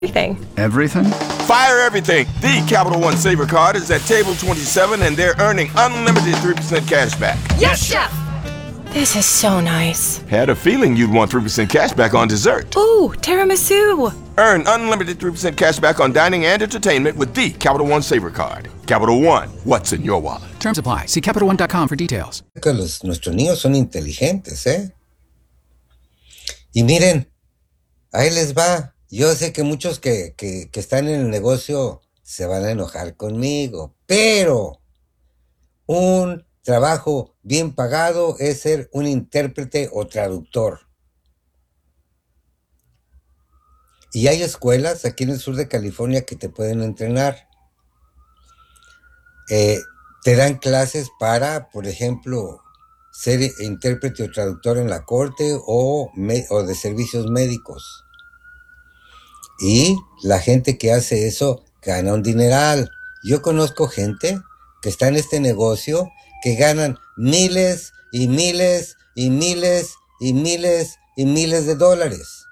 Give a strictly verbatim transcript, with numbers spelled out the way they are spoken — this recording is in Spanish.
Everything. Everything? Fire everything. The Capital One Saver Card is at table twenty-seven, and they're earning unlimited three percent cash back. Yes, Chef! This is so nice. Had a feeling you'd want three percent cash back on dessert. Ooh, tiramisu. Earn unlimited three percent cash back on dining and entertainment with the Capital One Saver Card. Capital One, what's in your wallet? Terms apply. See Capital One dot com for details. Que los, nuestros niños son inteligentes, ¿eh? Y miren, ahí les va. Yo sé que muchos que, que, que están en el negocio se van a enojar conmigo, pero un trabajo bien pagado es ser un intérprete o traductor. Y hay escuelas aquí en el sur de California que te pueden entrenar. Eh, te dan clases para, por ejemplo, ser intérprete o traductor en la corte o, me, o de servicios médicos. Y la gente que hace eso gana un dineral. Yo conozco gente que está en este negocio que ganan miles y miles y miles y miles y miles de dólares.